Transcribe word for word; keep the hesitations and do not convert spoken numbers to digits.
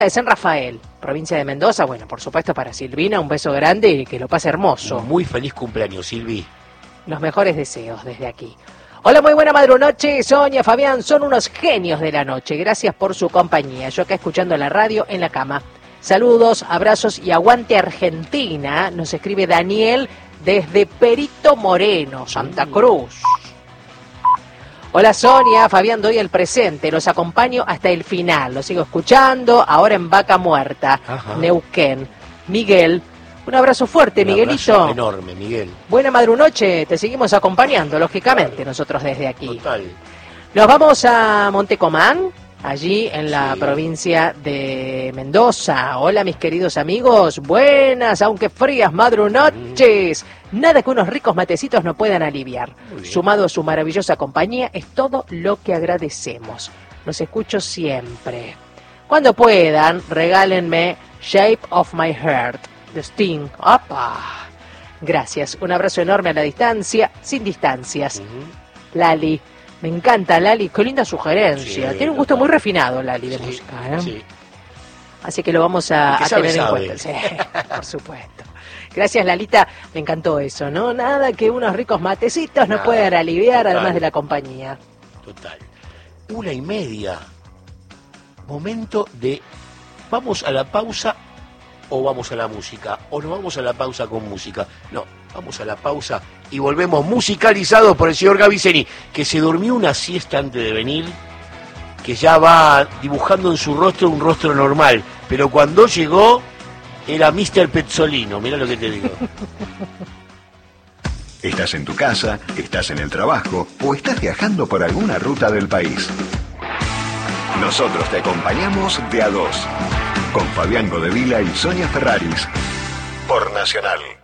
de San Rafael, provincia de Mendoza. Bueno, por supuesto para Silvina, un beso grande y que lo pase hermoso. Muy feliz cumpleaños, Silvi. Los mejores deseos desde aquí. Hola, muy buena madrunoche, Sonia, Fabián, son unos genios de la noche. Gracias por su compañía. Yo acá escuchando la radio en la cama. Saludos, abrazos y aguante Argentina. Nos escribe Daniel desde Perito Moreno, Santa Cruz. Hola Sonia, Fabián, doy el presente, los acompaño hasta el final, los sigo escuchando, ahora en Vaca Muerta, Ajá. Neuquén. Miguel, un abrazo fuerte, un Miguelito. Abrazo enorme, Miguel. Buena madrunoche, te seguimos acompañando, lógicamente, claro. Nosotros desde aquí. Total. Nos vamos a Montecomán, allí en la sí. provincia de Mendoza. Hola mis queridos amigos, buenas, aunque frías madrunoches. Mm. Nada que unos ricos matecitos no puedan aliviar. Sumado a su maravillosa compañía, es todo lo que agradecemos. Los escucho siempre. Cuando puedan, regálenme Shape of My Heart, de Sting. ¡Opa! Gracias, un abrazo enorme a la distancia, sin distancias. Uh-huh. Lali, me encanta Lali, qué linda sugerencia. Sí, tiene un gusto muy refinado Lali de sí, música, ¿eh? Sí. Así que lo vamos a, a tener en cuenta. Sí, por supuesto. Gracias, Lalita. Me encantó eso, ¿no? Nada que unos ricos matecitos Nada, no puedan aliviar, total, además de la compañía. Total. Una y media. Momento de... ¿Vamos a la pausa o vamos a la música? ¿O no vamos a la pausa con música? No, vamos a la pausa y volvemos musicalizados por el señor Gaviceni, que se durmió una siesta antes de venir, que ya va dibujando en su rostro un rostro normal. Pero cuando llegó... Era mister Pezzolino, mira lo que te digo. Estás en tu casa, estás en el trabajo o estás viajando por alguna ruta del país. Nosotros te acompañamos de a dos, con Fabián Godevila y Sonia Ferraris, por Nacional.